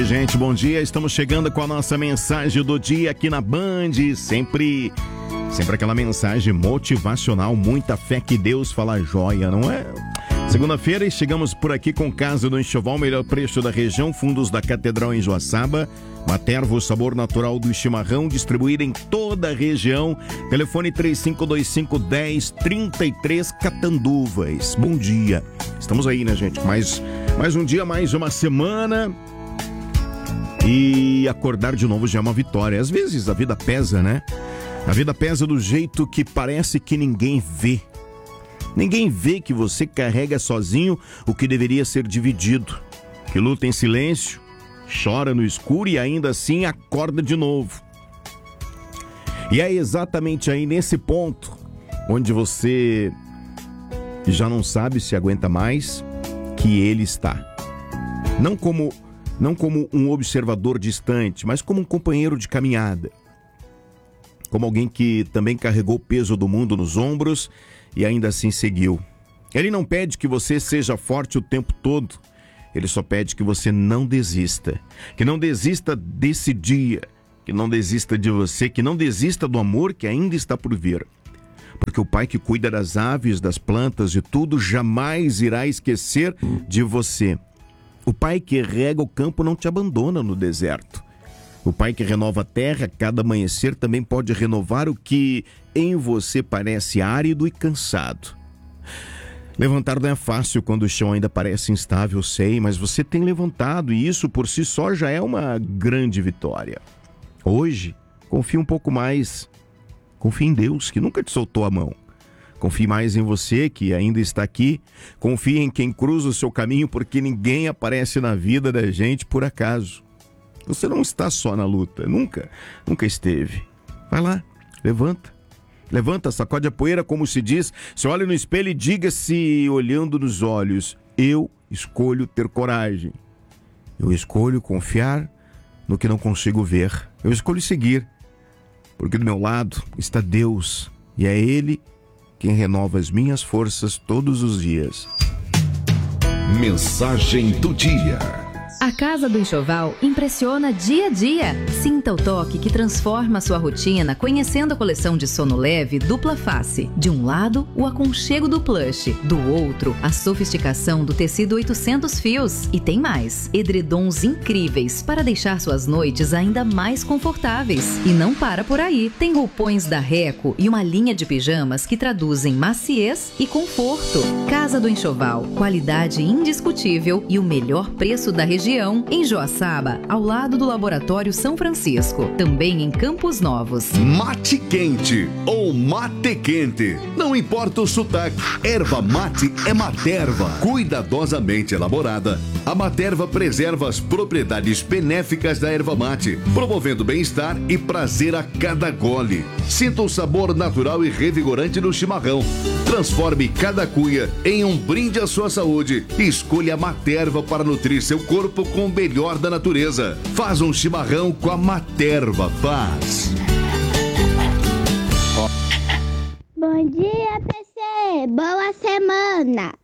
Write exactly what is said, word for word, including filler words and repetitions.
Oi, gente, bom dia. Estamos chegando com a nossa mensagem do dia aqui na Band. Sempre, sempre aquela mensagem motivacional, muita fé que Deus fala joia, não é? Segunda-feira e chegamos por aqui com Casa do Enxoval, melhor preço da região, fundos da Catedral em Joaçaba. Materva, o sabor natural do chimarrão, distribuído em toda a região. Telefone três cinco dois cinco, um zero três três, Catanduvas. Bom dia. Estamos aí, né, gente? Mais, mais um dia, mais uma semana. E acordar de novo já é uma vitória. Às vezes a vida pesa, né? A vida pesa do jeito que parece que ninguém vê. Ninguém vê que você carrega sozinho o que deveria ser dividido. Que luta em silêncio, chora no escuro e ainda assim acorda de novo. E é exatamente aí nesse ponto onde você já não sabe se aguenta mais que ele está. Não como, não como um observador distante, mas como um companheiro de caminhada. Como alguém que também carregou o peso do mundo nos ombros e ainda assim seguiu. Ele não pede que você seja forte o tempo todo. Ele só pede que você não desista. Que não desista desse dia. Que não desista de você. Que não desista do amor que ainda está por vir. Porque o Pai que cuida das aves, das plantas, de tudo, jamais irá esquecer de você. O Pai que rega o campo não te abandona no deserto. O Pai que renova a terra a cada amanhecer também pode renovar o que em você parece árido e cansado. Levantar não é fácil quando o chão ainda parece instável, sei, mas você tem levantado e isso por si só já é uma grande vitória. Hoje, confie um pouco mais. Confie em Deus, que nunca te soltou a mão. Confie mais em você, que ainda está aqui. Confie em quem cruza o seu caminho, porque ninguém aparece na vida da gente por acaso. Você não está só na luta, nunca, nunca esteve. Vai lá, levanta. Levanta, sacode a poeira, como se diz. Se olhe no espelho e diga-se, olhando nos olhos, eu escolho ter coragem. Eu escolho confiar no que não consigo ver. Eu escolho seguir, porque do meu lado está Deus. E é Ele quem renova as minhas forças todos os dias. Mensagem do dia. A Casa do Enxoval impressiona dia a dia. Sinta o toque que transforma a sua rotina conhecendo a coleção de sono leve dupla face. De um lado, o aconchego do plush. Do outro, a sofisticação do tecido oitocentos fios. E tem mais. Edredons incríveis para deixar suas noites ainda mais confortáveis. E não para por aí. Tem roupões da Reco e uma linha de pijamas que traduzem maciez e conforto. Casa do Enxoval. Qualidade indiscutível e o melhor preço da região. Em Joaçaba, ao lado do Laboratório São Francisco. Também em Campos Novos. Mate quente ou mate quente. Não importa o sotaque. Erva mate é Materva. Cuidadosamente elaborada, a Materva preserva as propriedades benéficas da erva mate, promovendo bem-estar e prazer a cada gole. Sinta o sabor natural e revigorante do chimarrão. Transforme cada cuia em um brinde à sua saúde. Escolha a Materva para nutrir seu corpo com o melhor da natureza. Faz um chimarrão com a Materva, faz. Bom dia, P C. Boa semana.